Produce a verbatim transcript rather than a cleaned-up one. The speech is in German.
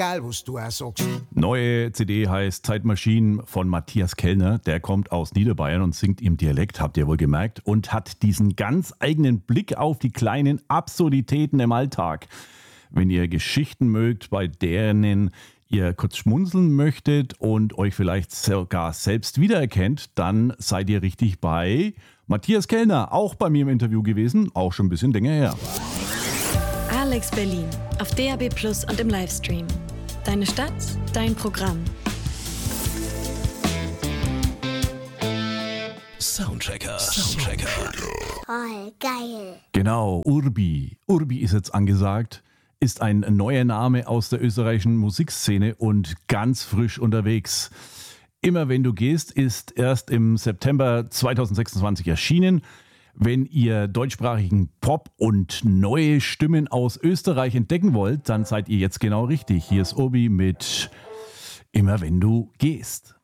Egal, was du auch sagst. Neue C D heißt Zeitmaschinen von Matthias Kellner. Der kommt aus Niederbayern und singt im Dialekt, habt ihr wohl gemerkt, und hat diesen ganz eigenen Blick auf die kleinen Absurditäten im Alltag. Wenn ihr Geschichten mögt, bei denen ihr kurz schmunzeln möchtet und euch vielleicht sogar selbst wiedererkennt, dann seid ihr richtig bei Matthias Kellner, auch bei mir im Interview gewesen, auch schon ein bisschen länger her. Alex Berlin auf D A B Plus und im Livestream. Deine Stadt, dein Programm. Soundchecker. Soundchecker. Voll geil. Genau, Urbi. Urbi ist jetzt angesagt, ist ein neuer Name aus der österreichischen Musikszene und ganz frisch unterwegs. Immer wenn du gehst ist erst im September zweitausendsechsundzwanzig erschienen. Wenn ihr deutschsprachigen Pop und neue Stimmen aus Österreich entdecken wollt, dann seid ihr jetzt genau richtig. Hier ist Urbi mit Immer wenn du gehst.